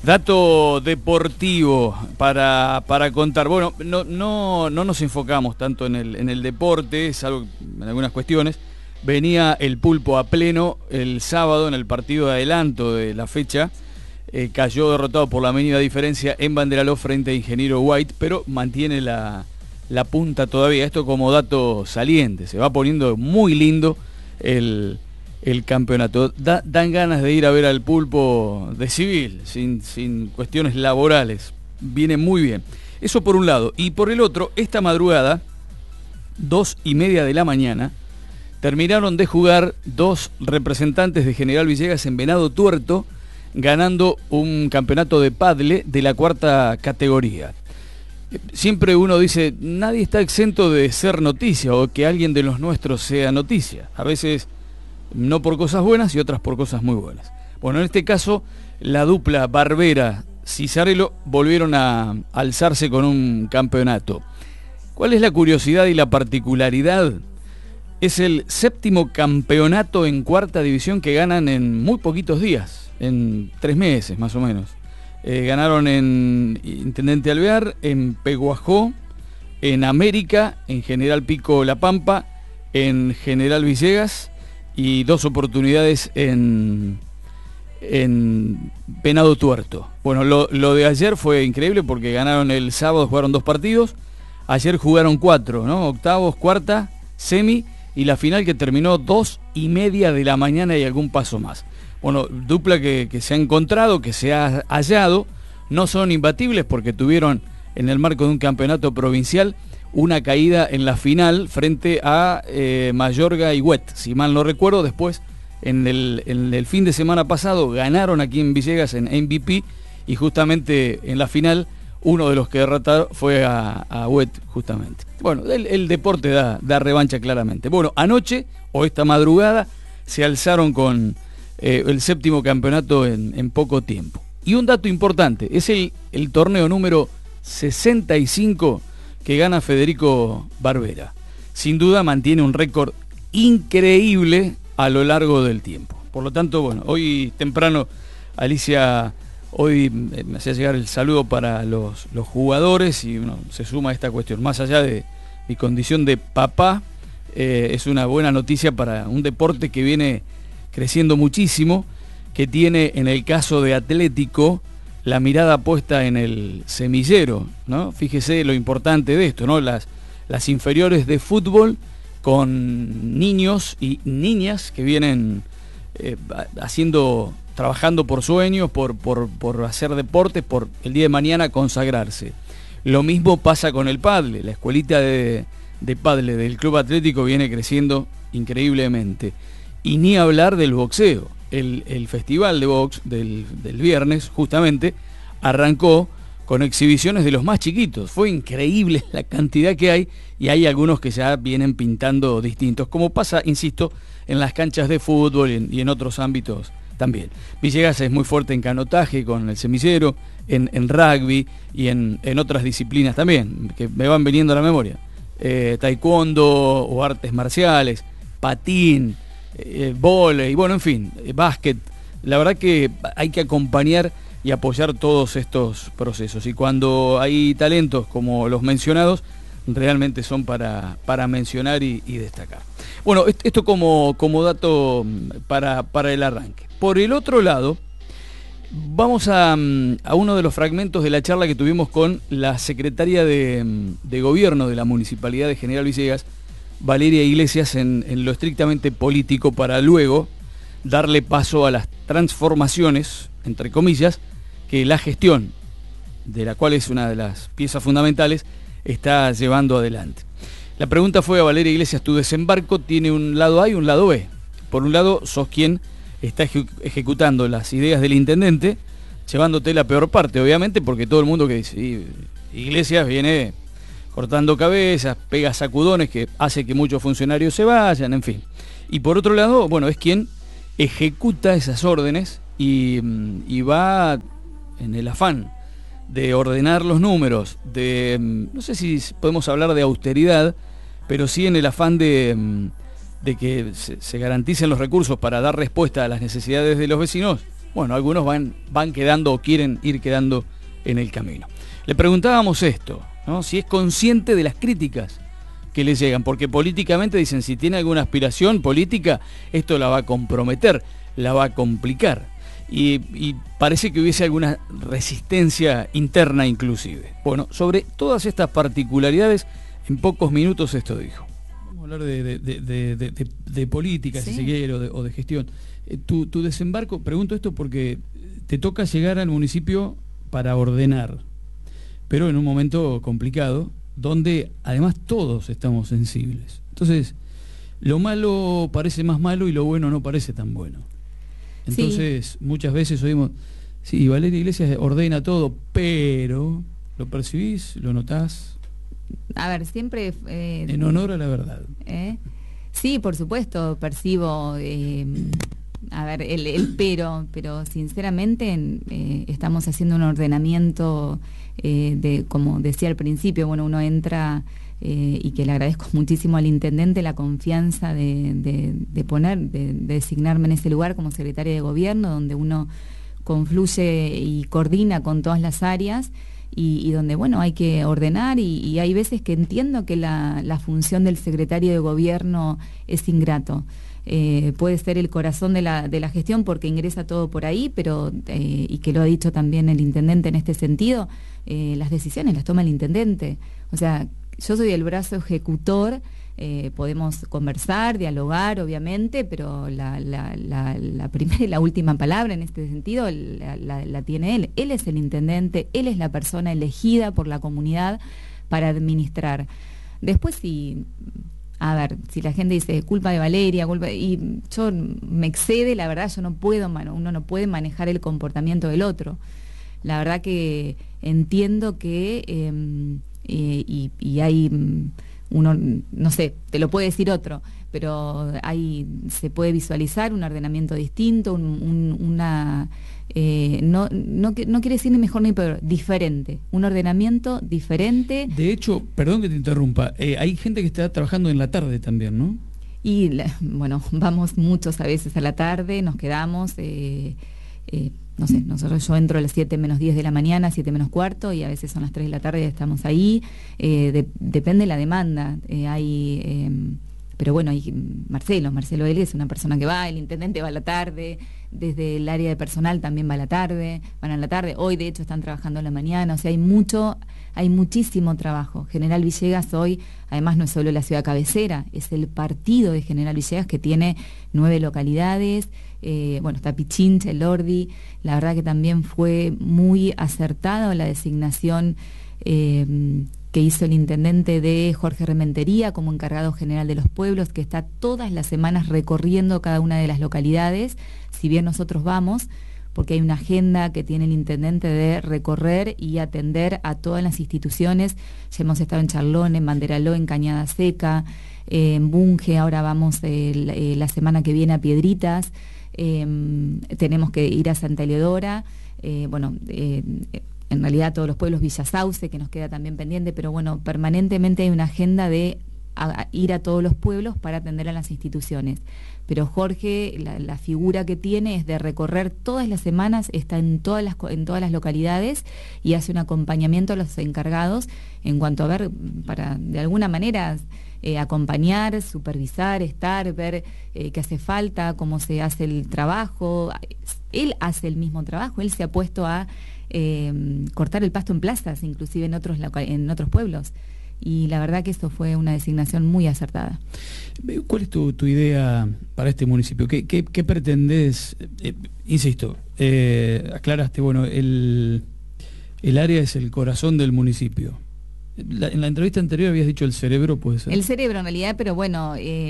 Dato deportivo para contar. Bueno, no nos enfocamos tanto en el deporte, salvo en algunas cuestiones. Venía el Pulpo a pleno el sábado en el partido de adelanto de la fecha. Cayó derrotado por la mínima diferencia en Banderaló frente a Ingeniero White, pero mantiene la punta todavía. Esto como dato saliente. Se va poniendo muy lindo el campeonato. Dan ganas de ir a ver al Pulpo de civil, sin cuestiones laborales. Viene muy bien. Eso por un lado. Y por el otro, esta madrugada, 2:30 de la mañana, terminaron de jugar dos representantes de General Villegas en Venado Tuerto, ganando un campeonato de pádel de la 4ª categoría. Siempre uno dice, nadie está exento de ser noticia o que alguien de los nuestros sea noticia. A veces no por cosas buenas y otras por cosas muy buenas. Bueno, en este caso, la dupla Barbera-Cisarello volvieron a alzarse con un campeonato. ¿Cuál es la curiosidad y la particularidad? Es el 7º campeonato en 4ª división que ganan en muy poquitos días, en 3 meses más o menos. Ganaron en Intendente Alvear, en Peguajó, en América, en General Pico La Pampa, en General Villegas y 2 oportunidades en Venado Tuerto. Bueno, lo de ayer fue increíble porque ganaron el sábado, jugaron 2 partidos, ayer jugaron 4, ¿no? Octavos, cuarta, semi y la final que terminó 2:30 de la mañana y algún paso más. Bueno, dupla que se ha encontrado, que se ha hallado, no son imbatibles porque tuvieron en el marco de un campeonato provincial una caída en la final frente a Mayorga y Huet, si mal no recuerdo. Después, en el fin de semana pasado, ganaron aquí en Villegas en MVP y justamente en la final uno de los que derrotaron fue a Huet, justamente. Bueno, el deporte da revancha claramente. Bueno, anoche o esta madrugada se alzaron con el 7º campeonato en poco tiempo. Y un dato importante, es el torneo número 65 que gana Federico Barbera. Sin duda mantiene un récord increíble a lo largo del tiempo. Por lo tanto, bueno, hoy temprano, Alicia, hoy me hacía llegar el saludo para los jugadores y bueno, se suma a esta cuestión. Más allá de mi condición de papá, es una buena noticia para un deporte que viene creciendo muchísimo, que tiene en el caso de Atlético la mirada puesta en el semillero, ¿no? Fíjese lo importante de esto, ¿no? Las inferiores de fútbol con niños y niñas que vienen trabajando por sueños, por hacer deportes, por el día de mañana consagrarse. Lo mismo pasa con el pádel. La escuelita de pádel del Club Atlético viene creciendo increíblemente. Y ni hablar del boxeo. El festival de box del viernes, justamente, arrancó con exhibiciones de los más chiquitos. Fue increíble la cantidad que hay y hay algunos que ya vienen pintando distintos, como pasa, insisto, en las canchas de fútbol y en otros ámbitos también. Villegas es muy fuerte en canotaje con el semillero, en rugby y en otras disciplinas también, que me van viniendo a la memoria. Taekwondo o artes marciales, patín, vóley, bueno, en fin, básquet. La verdad que hay que acompañar y apoyar todos estos procesos. Y cuando hay talentos como los mencionados, realmente son para mencionar y destacar. Bueno, esto como dato para el arranque. Por el otro lado, vamos a uno de los fragmentos de la charla que tuvimos con la secretaria de Gobierno de la Municipalidad de General Villegas, Valeria Iglesias, en lo estrictamente político, para luego darle paso a las transformaciones, entre comillas, que la gestión, de la cual es una de las piezas fundamentales, está llevando adelante. La pregunta fue a Valeria Iglesias: tu desembarco tiene un lado A y un lado B. Por un lado, sos quien está ejecutando las ideas del intendente, llevándote la peor parte, obviamente, porque todo el mundo que dice, Iglesias viene cortando cabezas, pega sacudones que hace que muchos funcionarios se vayan, en fin. Y por otro lado, bueno, es quien ejecuta esas órdenes y va en el afán de ordenar los números, no sé si podemos hablar de austeridad, pero sí en el afán de que se garanticen los recursos para dar respuesta a las necesidades de los vecinos, bueno, algunos van quedando o quieren ir quedando en el camino. Le preguntábamos esto, ¿no? Si es consciente de las críticas que le llegan, porque políticamente dicen, si tiene alguna aspiración política, esto la va a comprometer, la va a complicar. Y parece que hubiese alguna resistencia interna inclusive. Bueno, sobre todas estas particularidades, en pocos minutos esto dijo. Vamos a hablar de política, sí, si se quiere, o de gestión. Tu desembarco, pregunto esto porque te toca llegar al municipio para ordenar, pero en un momento complicado, donde además todos estamos sensibles. Entonces, lo malo parece más malo y lo bueno no parece tan bueno. Entonces, sí, muchas veces oímos, sí, Valeria Iglesias ordena todo, pero ¿lo percibís? ¿Lo notás? A ver, siempre... en honor a la verdad. Sí, por supuesto, percibo... a ver, pero sinceramente estamos haciendo un ordenamiento como decía al principio, bueno, uno entra y que le agradezco muchísimo al intendente la confianza de designarme en ese lugar como secretaria de gobierno, donde uno confluye y coordina con todas las áreas y donde, bueno, hay que ordenar y hay veces que entiendo que la función del secretario de gobierno es ingrato. Puede ser el corazón de la gestión porque ingresa todo por ahí, pero y que lo ha dicho también el intendente en este sentido, las decisiones las toma el intendente. O sea, yo soy el brazo ejecutor, podemos conversar, dialogar, obviamente, pero la primera y la última palabra en este sentido la tiene él. Él es el intendente, él es la persona elegida por la comunidad para administrar. Después a ver, si la gente dice culpa de Valeria, y yo me excede, la verdad yo no puedo, uno no puede manejar el comportamiento del otro. La verdad que entiendo que y hay uno, no sé, te lo puede decir otro, pero se puede visualizar un ordenamiento distinto, no quiere decir ni mejor ni peor, diferente, un ordenamiento diferente. De hecho, perdón que te interrumpa, hay gente que está trabajando en la tarde también, ¿no? Y bueno, vamos muchos a veces a la tarde, nos quedamos, no sé, yo entro a las 7 menos 10 de la mañana, 7 menos cuarto, y a veces son las 3 de la tarde y estamos ahí, depende de la demanda, pero bueno, hay Marcelo él es una persona que va, el intendente va a la tarde, desde el área de personal también va a la tarde, van a la tarde, hoy de hecho están trabajando a la mañana, o sea, hay muchísimo trabajo. General Villegas hoy, además no es solo la ciudad cabecera, es el partido de General Villegas que tiene 9 localidades, bueno, está Pichincha, El Ordi, la verdad que también fue muy acertada la designación que hizo el intendente de Jorge Rementería como encargado general de los pueblos, que está todas las semanas recorriendo cada una de las localidades, si bien nosotros vamos, porque hay una agenda que tiene el intendente de recorrer y atender a todas las instituciones. Ya hemos estado en Charlón, en Banderaló, en Cañada Seca, en Bunge, ahora vamos la semana que viene a Piedritas, tenemos que ir a Santa Eleodora, en realidad todos los pueblos, Villa Sauce, que nos queda también pendiente, pero bueno, permanentemente hay una agenda de ir a todos los pueblos para atender a las instituciones. Pero Jorge, la figura que tiene es de recorrer todas las semanas, está en todas las localidades y hace un acompañamiento a los encargados en cuanto a ver, para de alguna manera acompañar, supervisar, ver qué hace falta, cómo se hace el trabajo. Él hace el mismo trabajo, él se ha puesto a cortar el pasto en plazas, inclusive en otros pueblos. Y la verdad que esto fue una designación muy acertada. ¿Cuál es tu idea para este municipio? ¿Qué pretendés? Insisto, aclaraste, bueno, el área es el corazón del municipio. En la entrevista anterior habías dicho el cerebro, ¿puede ser? El cerebro en realidad, pero bueno,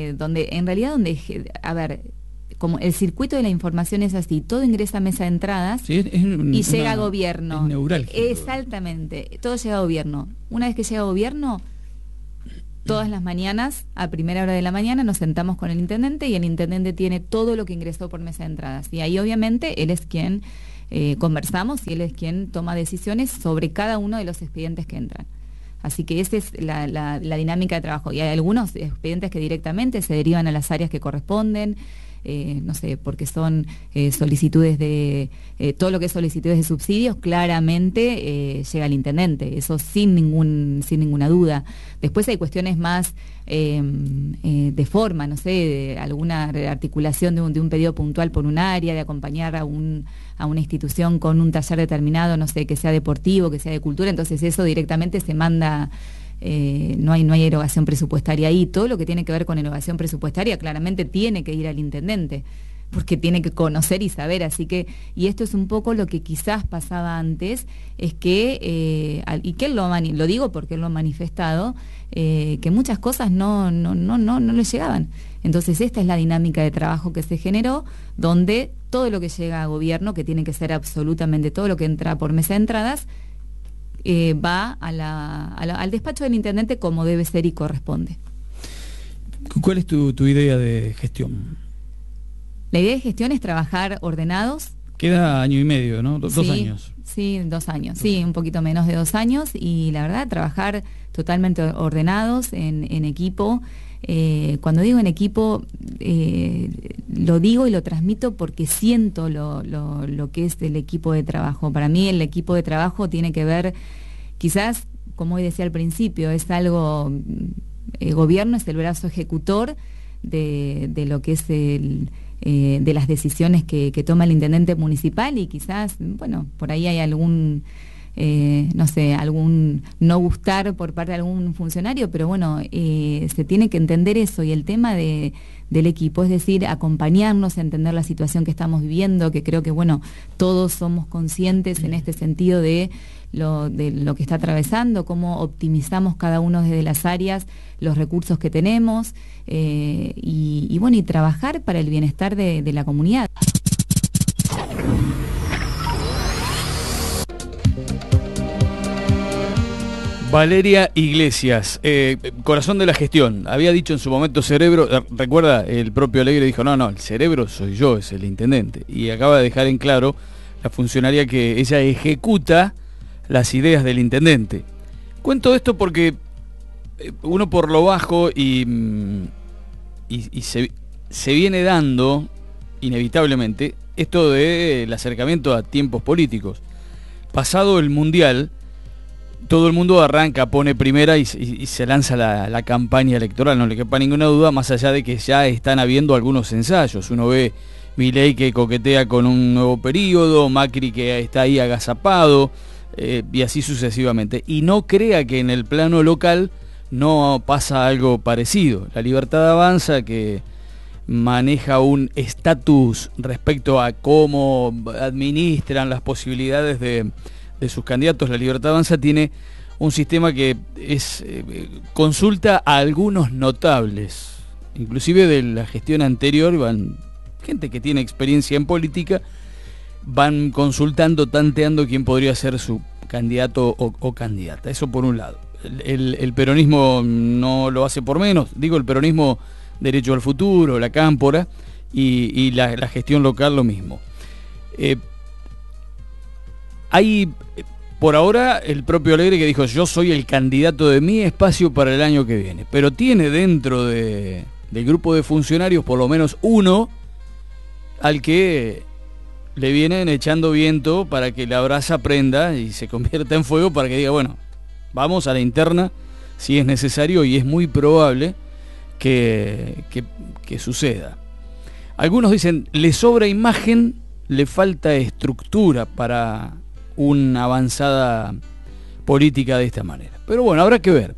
a ver, como el circuito de la información es así, todo ingresa a mesa de entradas, sí, y llega a gobierno. Es neurálgico. Exactamente, todo llega a gobierno. Una vez que llega a gobierno, todas las mañanas, a primera hora de la mañana, nos sentamos con el intendente y el intendente tiene todo lo que ingresó por mesa de entradas. Y ahí obviamente él es quien conversamos y él es quien toma decisiones sobre cada uno de los expedientes que entran. Así que esa es la dinámica de trabajo. Y hay algunos expedientes que directamente se derivan a las áreas que corresponden. no sé, porque son solicitudes de, todo lo que es solicitudes de subsidios, claramente llega al intendente, eso sin ninguna duda. Después hay cuestiones más de forma, no sé, de alguna articulación de un pedido puntual por un área, de acompañar a una institución con un taller determinado, no sé, que sea deportivo, que sea de cultura, entonces eso directamente se manda, no hay erogación presupuestaria ahí. Todo lo que tiene que ver con erogación presupuestaria claramente tiene que ir al intendente, porque tiene que conocer y saber, así que, y esto es un poco lo que quizás pasaba antes, es que, y que él lo digo porque él lo ha manifestado, que muchas cosas no le llegaban. Entonces esta es la dinámica de trabajo que se generó, donde todo lo que llega a gobierno, que tiene que ser absolutamente todo lo que entra por mesa de entradas, va al despacho del intendente como debe ser y corresponde. ¿Cuál es tu idea de gestión? La idea de gestión es trabajar ordenados. Queda año y medio, ¿no? Dos años. Sí, 2 años. Sí, un poquito menos de 2 años. Y la verdad, trabajar totalmente ordenados en equipo. Cuando digo en equipo, lo digo y lo transmito porque siento lo que es el equipo de trabajo. Para mí el equipo de trabajo tiene que ver, quizás, como hoy decía al principio, es algo, el gobierno es el brazo ejecutor de lo que es de las decisiones que toma el intendente municipal, y quizás, bueno, por ahí hay algún, no sé, algún no gustar por parte de algún funcionario, pero bueno, se tiene que entender eso, y el tema del equipo, es decir, acompañarnos a entender la situación que estamos viviendo, que creo que, bueno, todos somos conscientes en este sentido de lo que está atravesando, cómo optimizamos cada uno desde las áreas los recursos que tenemos, y bueno, y trabajar para el bienestar de la comunidad. Valeria Iglesias, corazón de la gestión. Había dicho en su momento cerebro, recuerda, el propio Alegre dijo, no, el cerebro soy yo, es el intendente. Y acaba de dejar en claro la funcionaria que ella ejecuta las ideas del intendente. Cuento esto porque uno por lo bajo y se viene dando inevitablemente esto del acercamiento a tiempos políticos. Pasado el Mundial, todo el mundo arranca, pone primera y se lanza la campaña electoral, no le quepa ninguna duda, más allá de que ya están habiendo algunos ensayos. Uno ve Milei que coquetea con un nuevo periodo, Macri que está ahí agazapado, y así sucesivamente. Y no crea que en el plano local no pasa algo parecido. La Libertad Avanza, que maneja un estatus respecto a cómo administran las posibilidades de sus candidatos, la Libertad Avanza tiene un sistema que es consulta a algunos notables, inclusive de la gestión anterior, van gente que tiene experiencia en política, van consultando, tanteando quién podría ser su candidato o candidata. Eso por un lado. El peronismo no lo hace por menos, digo, el peronismo Derecho al Futuro, la Cámpora, y la gestión local lo mismo. Hay, por ahora, el propio Alegre que dijo, yo soy el candidato de mi espacio para el año que viene, pero tiene dentro del grupo de funcionarios por lo menos uno al que le vienen echando viento para que la brasa prenda y se convierta en fuego, para que diga, bueno, vamos a la interna si es necesario, y es muy probable que suceda. Algunos dicen, le sobra imagen, le falta estructura para una avanzada política de esta manera. Pero bueno, habrá que ver.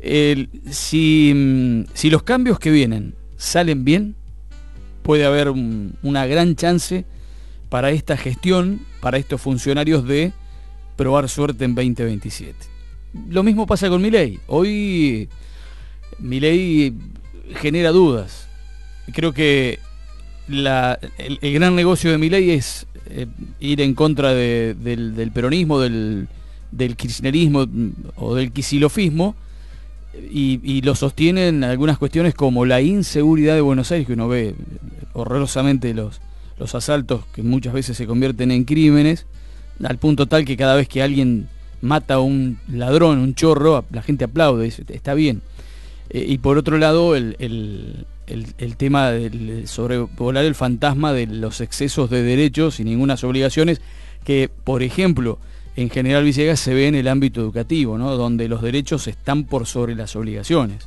Si los cambios que vienen salen bien, puede haber una gran chance para esta gestión, para estos funcionarios, de probar suerte en 2027. Lo mismo pasa con Milei. Hoy Milei genera dudas. Creo que el gran negocio de Milei es ir en contra del peronismo, del kirchnerismo o del quisilofismo, y lo sostienen algunas cuestiones como la inseguridad de Buenos Aires, que uno ve horrorosamente los asaltos que muchas veces se convierten en crímenes, al punto tal que cada vez que alguien mata a un ladrón, un chorro, la gente aplaude, dice, está bien. Y por otro lado, el el tema de sobrevolar el fantasma de los excesos de derechos y ninguna obligaciones que, por ejemplo, en General Villegas se ve en el ámbito educativo, ¿no? Donde los derechos están por sobre las obligaciones.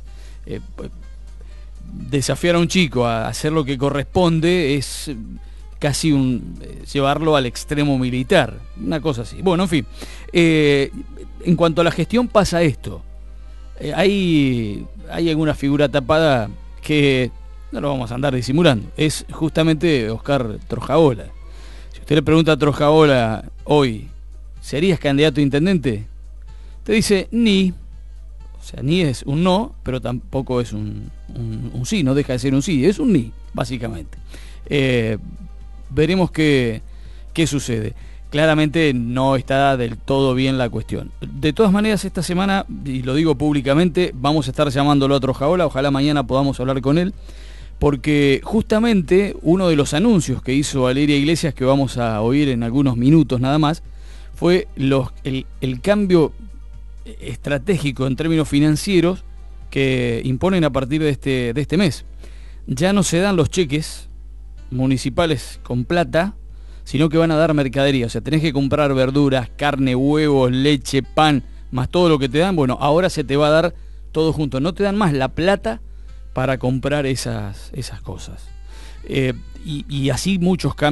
Desafiar a un chico a hacer lo que corresponde es casi llevarlo al extremo militar, una cosa así. Bueno, en fin, en cuanto a la gestión pasa esto. Hay alguna figura tapada que no lo vamos a andar disimulando. Es justamente Oscar Trojaola. Si usted le pregunta a Trojaola hoy, ¿serías candidato a intendente? Te dice ni. O sea, ni es un no, pero tampoco es un sí, no deja de ser un sí, es un ni, básicamente. Veremos qué sucede. Claramente no está del todo bien la cuestión. De todas maneras, esta semana, y lo digo públicamente, vamos a estar llamándolo a Trojaola, ojalá mañana podamos hablar con él, porque justamente uno de los anuncios que hizo Valeria Iglesias, que vamos a oír en algunos minutos nada más, fue el cambio estratégico en términos financieros que imponen a partir de este mes. Ya no se dan los cheques municipales con plata, sino que van a dar mercadería. O sea, tenés que comprar verduras, carne, huevos, leche, pan, más todo lo que te dan. Bueno, ahora se te va a dar todo junto. No te dan más la plata para comprar esas cosas. Y así muchos cambios.